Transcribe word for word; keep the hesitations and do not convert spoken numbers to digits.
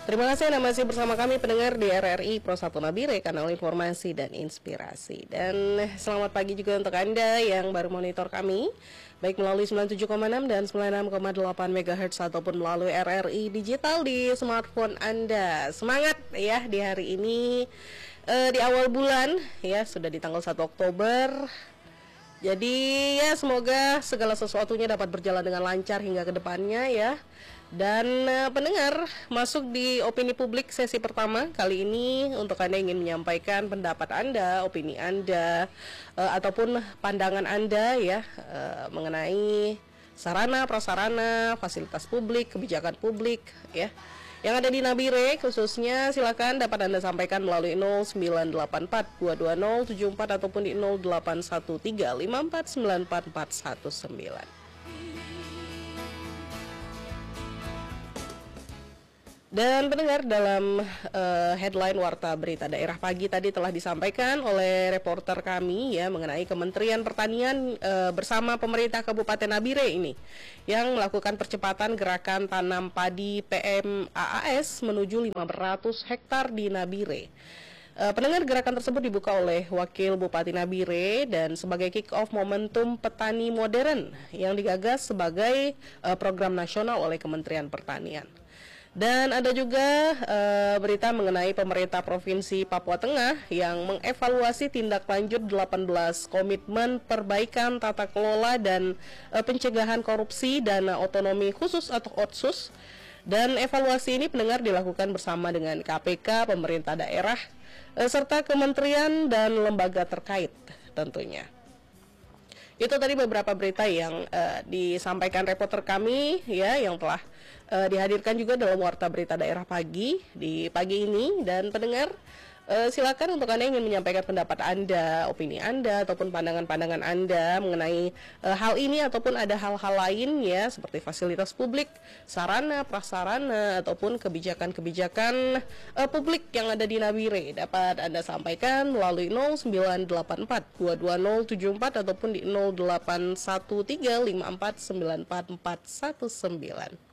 Terima kasih Anda masih bersama kami pendengar di R R I Pro satu Nabire, kanal informasi dan inspirasi. Dan selamat pagi juga untuk Anda yang baru monitor kami, baik melalui sembilan puluh tujuh koma enam dan sembilan puluh enam koma delapan megahertz ataupun melalui R R I digital di smartphone Anda. Semangat ya di hari ini, eh, di awal bulan ya, sudah di tanggal satu Oktober. Jadi ya semoga segala sesuatunya dapat berjalan dengan lancar hingga ke depannya ya. Dan uh, pendengar, masuk di opini publik sesi pertama kali ini untuk Anda ingin menyampaikan pendapat Anda, opini Anda, uh, ataupun pandangan Anda ya uh, mengenai sarana, prasarana, fasilitas publik, kebijakan publik ya yang ada di Nabire khususnya. Silakan dapat Anda sampaikan melalui nol sembilan delapan empat dua dua nol tujuh empat ataupun di nol delapan satu tiga lima empat sembilan empat empat satu sembilan. Dan pendengar, dalam uh, headline Warta Berita Daerah pagi tadi telah disampaikan oleh reporter kami ya mengenai Kementerian Pertanian uh, bersama pemerintah Kabupaten Nabire ini yang melakukan percepatan gerakan tanam padi P M A A S menuju lima ratus hektar di Nabire. Uh, pendengar, gerakan tersebut dibuka oleh Wakil Bupati Nabire dan sebagai kick-off momentum petani modern yang digagas sebagai uh, program nasional oleh Kementerian Pertanian. Dan ada juga uh, berita mengenai pemerintah Provinsi Papua Tengah yang mengevaluasi tindak lanjut delapan belas komitmen perbaikan tata kelola dan uh, pencegahan korupsi dana otonomi khusus atau Otsus. Dan evaluasi ini pendengar dilakukan bersama dengan K P K, pemerintah daerah, uh, serta kementerian dan lembaga terkait tentunya. Itu tadi beberapa berita yang uh, disampaikan reporter kami ya, yang telah uh, dihadirkan juga dalam Warta Berita Daerah pagi di pagi ini. Dan pendengar, uh, silakan untuk Anda yang ingin menyampaikan pendapat Anda, opini Anda ataupun pandangan-pandangan Anda mengenai uh, hal ini ataupun ada hal-hal lain ya seperti fasilitas publik, sarana, prasarana ataupun kebijakan-kebijakan uh, publik yang ada di Nabire, dapat Anda sampaikan melalui nol sembilan delapan empat dua dua nol tujuh empat ataupun di nol delapan satu tiga lima empat sembilan empat empat satu sembilan.